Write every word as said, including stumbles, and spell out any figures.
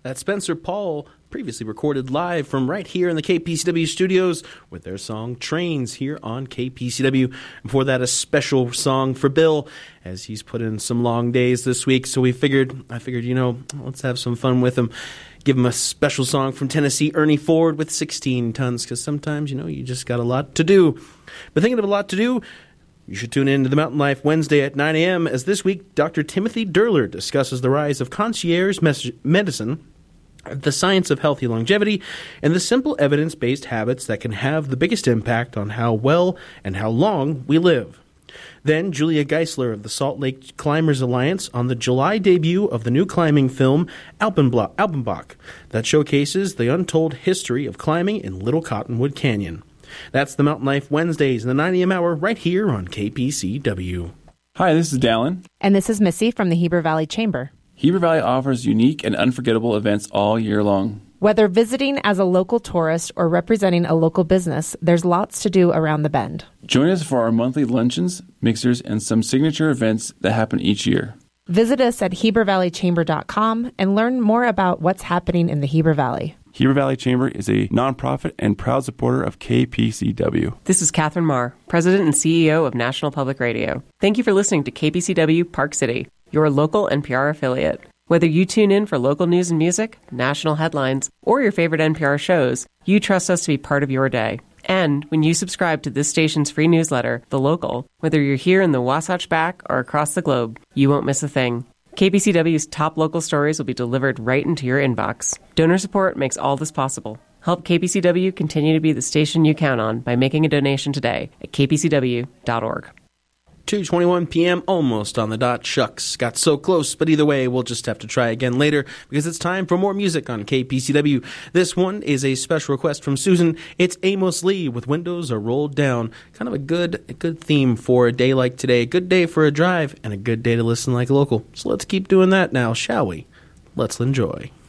That's Spencer Paul, previously recorded live from right here in the K P C W studios with their song Trains here on K P C W. Before that, a special song for Bill as he's put in some long days this week. So we figured, I figured, you know, let's have some fun with him. Give him a special song from Tennessee, Ernie Ford with sixteen tons, because sometimes, you know, you just got a lot to do. But thinking of a lot to do, you should tune in to the Mountain Life Wednesday at nine a.m. as this week Doctor Timothy Durler discusses the rise of concierge mes- medicine, the science of healthy longevity, and the simple evidence-based habits that can have the biggest impact on how well and how long we live. Then Julia Geisler of the Salt Lake Climbers Alliance on the July debut of the new climbing film Alpenblock, Alpenbach that showcases the untold history of climbing in Little Cottonwood Canyon. That's the Mountain Life Wednesdays in the nine a.m. hour right here on K P C W. Hi, this is Dallin. And this is Missy from the Heber Valley Chamber. Heber Valley offers unique and unforgettable events all year long. Whether visiting as a local tourist or representing a local business, there's lots to do around the bend. Join us for our monthly luncheons, mixers, and some signature events that happen each year. Visit us at heber valley chamber dot com and learn more about what's happening in the Heber Valley. Heber Valley Chamber is a nonprofit and proud supporter of K P C W. This is Catherine Marr, President and C E O of National Public Radio. Thank you for listening to K P C W Park City, your local N P R affiliate. Whether you tune in for local news and music, national headlines, or your favorite N P R shows, you trust us to be part of your day. And when you subscribe to this station's free newsletter, The Local, whether you're here in the Wasatch Back or across the globe, you won't miss a thing. K P C W's top local stories will be delivered right into your inbox. Donor support makes all this possible. Help K P C W continue to be the station you count on by making a donation today at k p c w dot org. two twenty-one p.m. almost on the dot. Shucks, got so close, but either way, we'll just have to try again later because it's time for more music on K P C W. This one is a special request from Susan. It's Amos Lee with Windows Are Rolled Down. Kind of a good, a good theme for a day like today. A good day for a drive and a good day to listen like local. So let's keep doing that now, shall we? Let's enjoy.